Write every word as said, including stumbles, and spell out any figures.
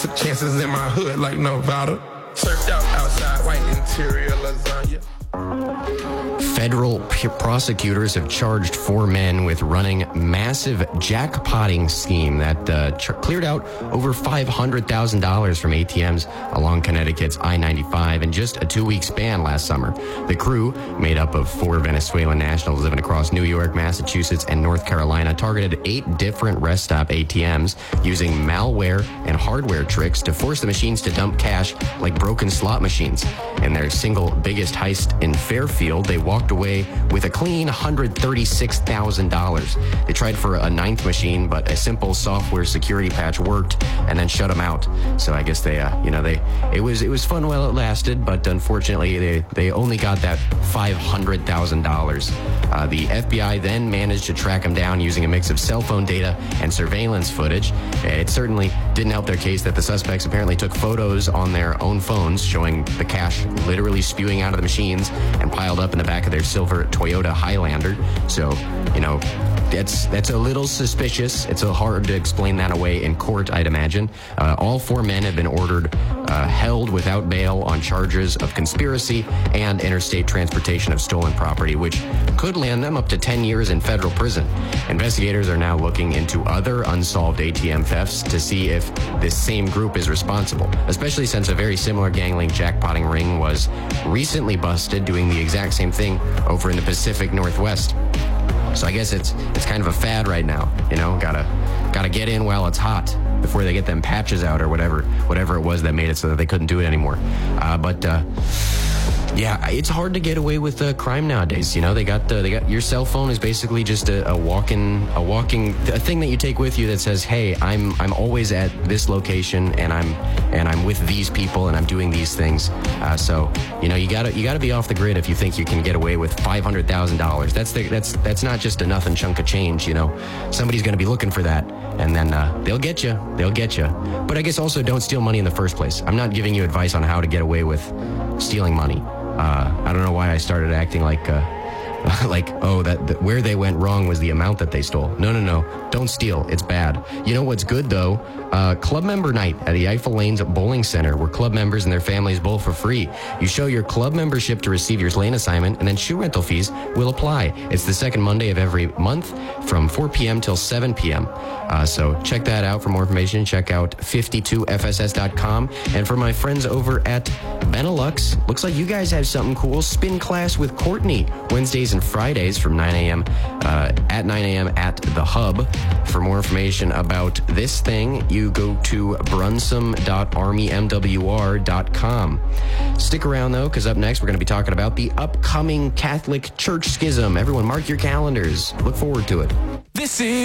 took chances in my hood like Nevada. Surfed out outside, white interior lasagna. Federal p- prosecutors have charged four men with running massive jackpotting scheme that uh, ch- cleared out over five hundred thousand dollars from A T Ms along Connecticut's I ninety-five in just a two-week span last summer. The crew, made up of four Venezuelan nationals living across New York, Massachusetts, and North Carolina, targeted eight different rest stop A T Ms using malware and hardware tricks to force the machines to dump cash like broken slot machines. In their single biggest heist in Fairfield, they walked away with a clean one hundred thirty-six thousand dollars. They tried for a ninth machine, but a simple software security patch worked and then shut them out. So I guess they, uh, you know, they it was it was fun while it lasted, but unfortunately they, they only got that five hundred thousand dollars. Uh, the F B I then managed to track them down using a mix of cell phone data and surveillance footage. It certainly didn't help their case that the suspects apparently took photos on their own phones showing the cash literally spewing out of the machines and piled up in the back of their silver Toyota Highlander. So, you know, that's that's a little suspicious. It's a hard to explain that away in court, I'd imagine. Uh, all four men have been ordered uh, held without bail on charges of conspiracy and interstate transportation of stolen property, which could land them up to ten years in federal prison. Investigators are now looking into other unsolved A T M thefts to see if this same group is responsible, especially since a very similar gang-linked jackpotting ring was recently busted doing the exact same thing over in the Pacific Northwest. So I guess it's it's kind of a fad right now, you know, gotta gotta get in while it's hot before they get them patches out or whatever whatever it was that made it so that they couldn't do it anymore. Uh, but uh, yeah, it's hard to get away with uh, crime nowadays. You know, they got uh, they got your cell phone is basically just a, a walking a walking a thing that you take with you that says, "Hey, I'm I'm always at this location and I'm and I'm with these people and I'm doing these things." Uh, so you know, you gotta you gotta be off the grid if you think you can get away with five hundred thousand dollars. That's the, that's that's not just a nothing chunk of change. You know, somebody's gonna be looking for that, and then uh, they'll get you. They'll get you. But I guess also don't steal money in the first place. I'm not giving you advice on how to get away with stealing money. Uh, I don't know why I started acting like, uh, like, oh, that, that where they went wrong was the amount that they stole. No, no, no. Don't steal. It's bad. You know what's good, though? Uh, club member night at the Eiffel Lanes Bowling Center, where club members and their families bowl for free. You show your club membership to receive your lane assignment, and then shoe rental fees will apply. It's the second Monday of every month from four p.m. till seven p.m. Uh, so check that out. For more information, check out fifty-two F S S dot com. And for my friends over at Benelux, looks like you guys have something cool. Spin class with Courtney, Wednesdays and Fridays from nine a.m. Uh, at nine a.m. at the Hub. For more information about this thing, you go to brunsum dot army m w r dot com. Stick around, though, because up next we're going to be talking about the upcoming Catholic Church schism. Everyone mark your calendars. Look forward to it. This is